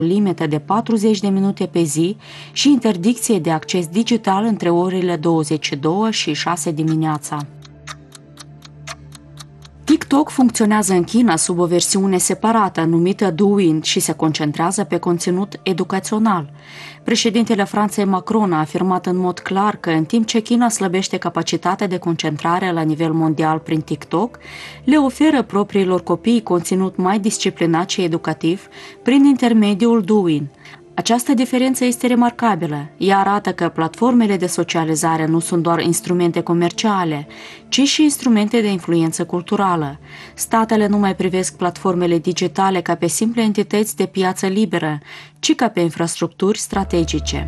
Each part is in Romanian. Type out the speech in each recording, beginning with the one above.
limită de 40 de minute pe zi și interdicție de acces digital între orele 22 și 6 dimineața. TikTok funcționenează în China sub o versiune separată numită Douyin și se concentrează pe conținut educațional. Președintele Franței Macron a afirmat în mod clar că în timp ce China slăbește capacitatea de concentrare la nivel mondial prin TikTok, le oferă propriilor copii conținut mai disciplinat și educativ prin intermediul Douyin. Această diferență este remarcabilă. Ea arată că platformele de socializare nu sunt doar instrumente comerciale, ci și instrumente de influență culturală. Statele nu mai privesc platformele digitale ca pe simple entități de piață liberă, ci ca pe infrastructuri strategice.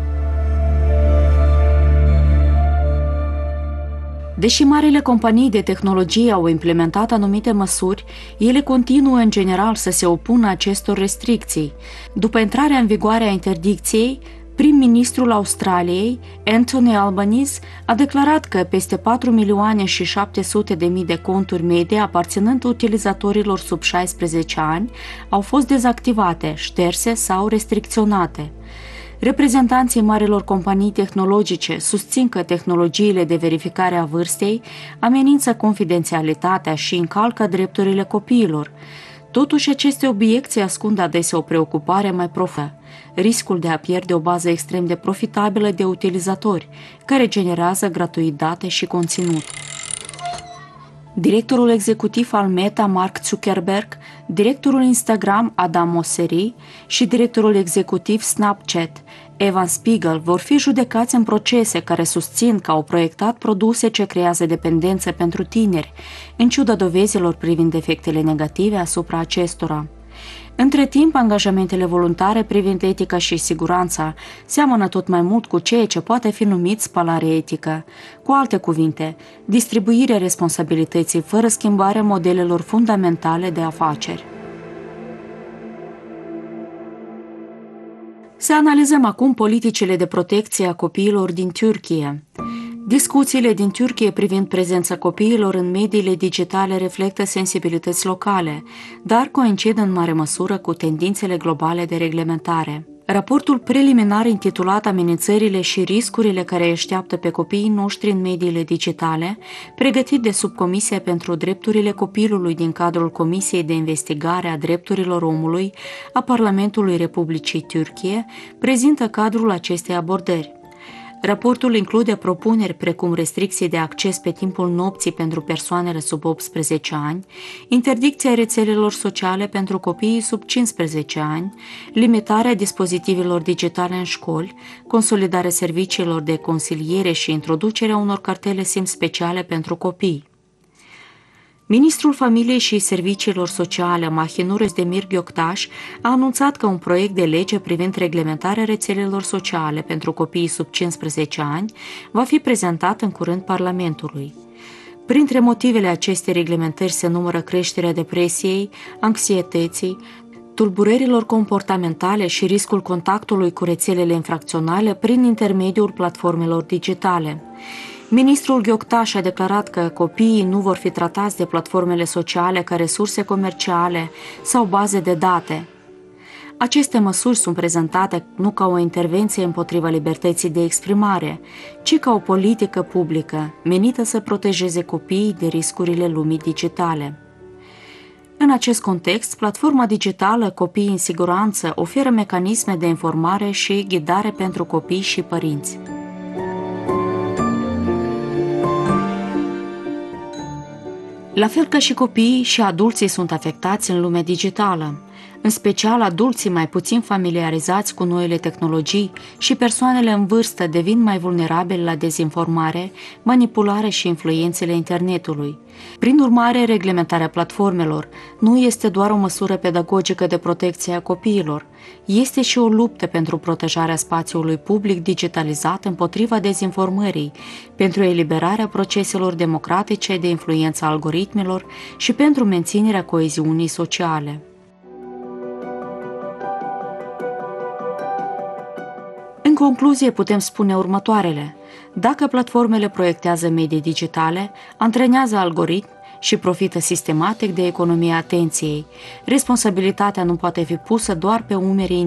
Deși marile companii de tehnologie au implementat anumite măsuri, ele continuă în general să se opună acestor restricții. După intrarea în vigoare a interdicției, prim-ministrul Australiei, Anthony Albanese, a declarat că peste 4.700.000 de conturi medie aparținând utilizatorilor sub 16 ani au fost dezactivate, șterse sau restricționate. Reprezentanții marilor companii tehnologice susțin că tehnologiile de verificare a vârstei amenință confidențialitatea și încalcă drepturile copiilor. Totuși, aceste obiecții ascund adesea o preocupare mai profundă, riscul de a pierde o bază extrem de profitabilă de utilizatori, care generează gratuit date și conținut. Directorul executiv al Meta, Mark Zuckerberg, directorul Instagram, Adam Mosseri, și directorul executiv Snapchat, Evan Spiegel, vor fi judecați în procese care susțin că au proiectat produse ce creează dependență pentru tineri, în ciuda dovezilor privind efectele negative asupra acestora. Între timp, angajamentele voluntare privind etica și siguranța seamănă tot mai mult cu ceea ce poate fi numit spălare etică. Cu alte cuvinte, distribuirea responsabilității fără schimbarea modelelor fundamentale de afaceri. Să analizăm acum politicile de protecție a copiilor din Turcia. Discuțiile din Turcia privind prezența copiilor în mediile digitale reflectă sensibilități locale, dar coincid în mare măsură cu tendințele globale de reglementare. Raportul preliminar intitulat Amenințările și riscurile care îi așteaptă pe copiii noștri în mediile digitale, pregătit de Subcomisia pentru Drepturile Copilului din cadrul Comisiei de Investigare a Drepturilor Omului a Parlamentului Republicii Turcia, prezintă cadrul acestei abordări. Raportul include propuneri precum restricții de acces pe timpul nopții pentru persoanele sub 18 ani, interdicția rețelelor sociale pentru copiii sub 15 ani, limitarea dispozitivelor digitale în școli, consolidarea serviciilor de consiliere și introducerea unor cartele SIM speciale pentru copii. Ministrul Familiei și Serviciilor Sociale, Mahinur Özdemir Göktaş, a anunțat că un proiect de lege privind reglementarea rețelelor sociale pentru copiii sub 15 ani va fi prezentat în curând Parlamentului. Printre motivele acestei reglementări se numără creșterea depresiei, anxietății, tulburărilor comportamentale și riscul contactului cu rețelele infracționale prin intermediul platformelor digitale. Ministrul Göktaş a declarat că copiii nu vor fi tratați de platformele sociale ca resurse comerciale sau baze de date. Aceste măsuri sunt prezentate nu ca o intervenție împotriva libertății de exprimare, ci ca o politică publică menită să protejeze copiii de riscurile lumii digitale. În acest context, platforma digitală Copii în Siguranță oferă mecanisme de informare și ghidare pentru copii și părinți. La fel ca și copiii, și adulții sunt afectați în lumea digitală. În special, adulții mai puțin familiarizați cu noile tehnologii și persoanele în vârstă devin mai vulnerabile la dezinformare, manipulare și influențele internetului. Prin urmare, reglementarea platformelor nu este doar o măsură pedagogică de protecție a copiilor, este și o luptă pentru protejarea spațiului public digitalizat împotriva dezinformării, pentru eliberarea proceselor democratice de influență a algoritmilor și pentru menținerea coeziunii sociale. În concluzie, putem spune următoarele. Dacă platformele proiectează medii digitale, antrenează algoritmi și profită sistematic de economia atenției, responsabilitatea nu poate fi pusă doar pe umerii